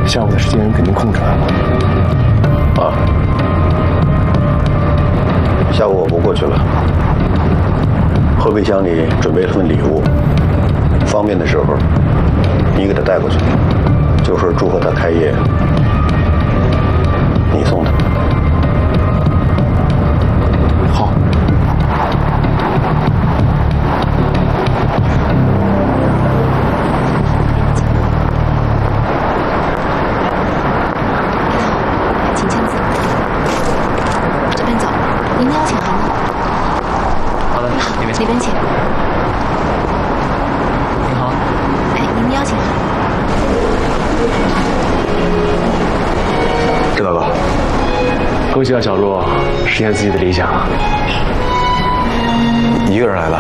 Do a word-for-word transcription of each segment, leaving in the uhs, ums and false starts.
下午的时间肯定空着。 啊，下午我不过去了。后备箱里准备了份礼物，方便的时候你给他带过去，就说祝贺他开业，你送的。 好。 请签字。这边走，您的邀请函呢？ 好的，里面请。 里边请。 您好。 哎，您的邀请函。 郑大哥， 恭喜啊，小若实现自己的理想。 一个人来的？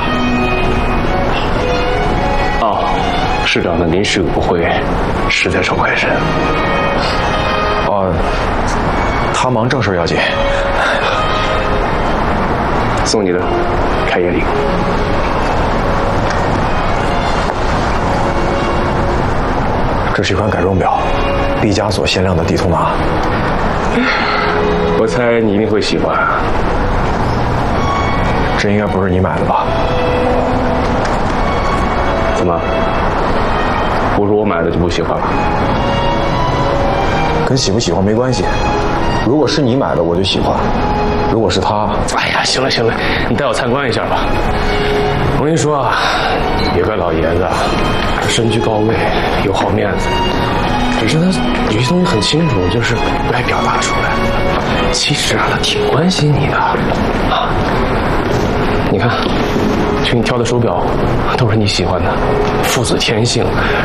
哦，市长的临时舞会实在受快人。 哦，他忙正事要紧。 送你的开业礼。 这是一款改装表，毕加索限量的底图拿。 我猜你一定会喜欢。 这应该不是你买的吧？ 怎么？不是我买的就不喜欢了？ 跟喜不喜欢没关系。如果是你买的，我就喜欢；如果是他， 哎呀，行了行了，你带我参观一下吧。我跟你说啊，有个老爷子，他身居高位，又好面子，只是他有些东西很清楚，就是不爱表达出来。其实啊，他挺关心你的啊。你看，就你挑的手表，都是你喜欢的，父子天性。